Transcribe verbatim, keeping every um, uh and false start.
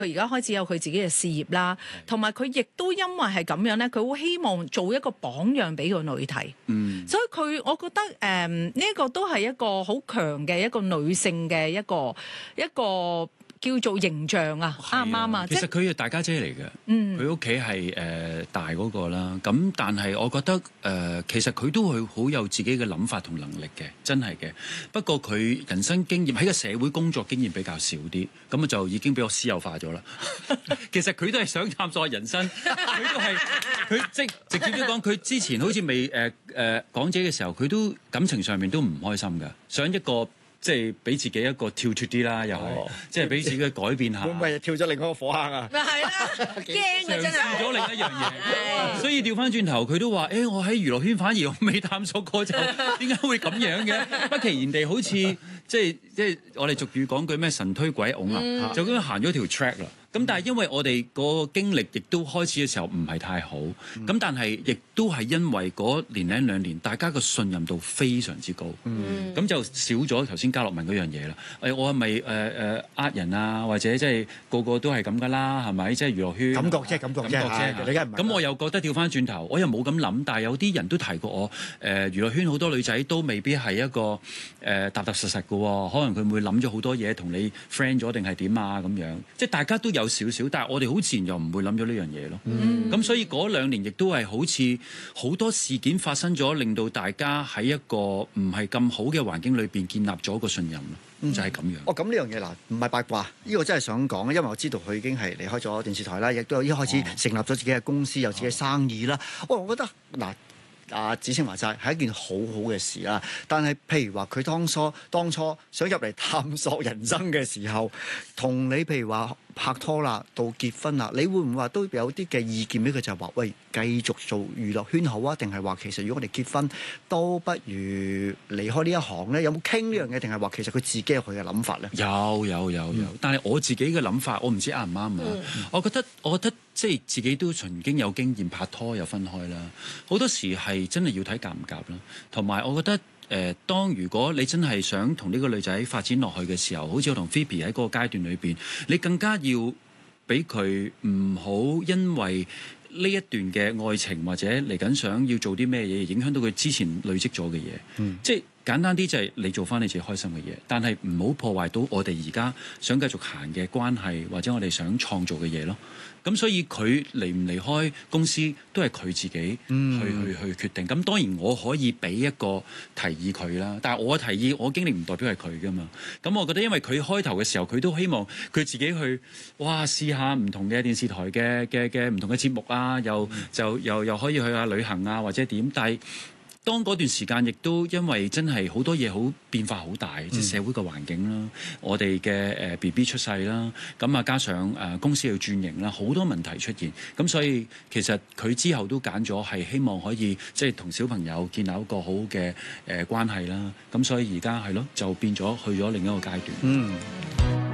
佢而家開始有佢自己嘅事業啦，同埋佢亦都因為係咁樣咧，佢好希望做一個榜樣俾個女睇。嗯，所以佢我覺得誒呢一個都係一個好強嘅一個女性嘅一個一個叫做形象啊，啱唔啱啊？ 其實佢係大家姐嚟嘅，嗯，佢屋企係誒大嗰個啦。咁但係我覺得誒、呃，其實佢都會好有自己嘅諗法同能力嘅，真係嘅。不過佢人生經驗喺個社會工作經驗比較少啲，咁啊就已經俾我私有化咗啦。其實佢都係想探索人生，佢都係佢即直接啲講，佢之前好似未誒誒港姐嘅時候，佢都感情上面都唔開心㗎，想一個。即係俾自己一個跳脱啲啦，又係、哦、即係俾自己改變下。 會唔會跳咗另一個火坑啊？ 咪係啦，驚嘅真係。嘗試咗另一樣嘢， 所以調翻轉頭，佢都話：誒、欸，我喺娛樂圈反而我未探索過，就點解會咁樣嘅？不其然地，好似即係即係我哋俗語講句咩神推鬼拱啊，嗯、就咁樣行咗條 track 啦。咁但係因為我哋個經歷亦都開始嘅時候唔係太好，咁、嗯、但係亦都係因為嗰年零兩年大家個信任度非常之高，咁、嗯、就少咗頭先嘉樂文嗰樣嘢啦。誒我係咪誒誒呃人啊？或者即係個個都係咁噶啦？係咪？即係娛樂圈感覺啫，感覺啫。咁、 啊、我又覺得調翻轉頭，我又冇咁諗，但係有啲人都提過我誒、呃、娛樂圈好多女仔都未必係一個誒、呃、踏踏實實嘅喎，可能佢會諗咗好多嘢同你 friend 咗定係點啊咁樣，即係大家都有。有少少，但係我哋好自然又唔會諗咗呢樣嘢咯。咁、嗯、所以嗰兩年亦都係好似好多事件發生咗，令到大家喺一個唔係咁好嘅環境裏邊建立咗個信任咯。嗯、就係、是、咁樣。 哦，咁呢樣嘢嗱，唔係八卦，呢、呢個真係想講，因為我知道佢已經係離開咗電視台啦，亦都有一開始成立咗自己嘅公司，有自己嘅生意啦。哦，我覺得嗱。阿子清話齋係一件好好嘅事啦，但係譬如話佢當初當初想入嚟探索人生嘅時候，同你譬如話拍拖啦，到結婚啦，你會唔會話都有啲嘅意見俾佢，就話喂繼續做娛樂圈好啊？定係話其實如果我哋結婚都不如離開呢一行咧？有冇傾呢樣嘢？定係話其實佢自己有佢嘅諗法咧？ 有有有有，嗯、但係我自己嘅諗法，我唔知啱唔啱啊！嗯、我覺得我覺得即係自己都曾經有經驗拍拖又分開啦，好多時係真係要睇夾唔夾啦，同埋我覺得。誒、呃，當如果你真係想同呢個女仔發展落去嘅時候，好似我同 Phoebe 喺嗰個階段裏邊，你更加要俾佢唔好因為呢一段嘅愛情或者嚟緊想要做啲咩嘢，影響到佢之前累積咗嘅嘢。嗯，即係簡單啲就係你做翻你自己開心嘅嘢，但係唔好破壞到我哋而家想繼續行嘅關係，或者我哋想創造嘅嘢咯。咁所以佢離唔離開公司都係佢自己去、嗯、去去，去決定。咁當然我可以俾一個提議佢啦，但係我嘅提議我經歷唔代表係佢噶嘛。咁我覺得因為佢開頭嘅時候佢都希望佢自己去哇試下唔同嘅電視台嘅嘅嘅唔同嘅節目啊，又、嗯、就又又可以去下旅行啊或者點，但係當嗰段時間亦都因為真係好多嘢好變化好大，即係、嗯、社會嘅環境啦，我哋嘅誒 B B 出世啦，咁啊加上誒、呃、公司要轉型啦，好多問題出現，咁所以其實佢之後都揀咗係希望可以即係同小朋友建立一個好嘅誒關係啦，咁所以而家係咯就變咗去咗另一個階段。嗯。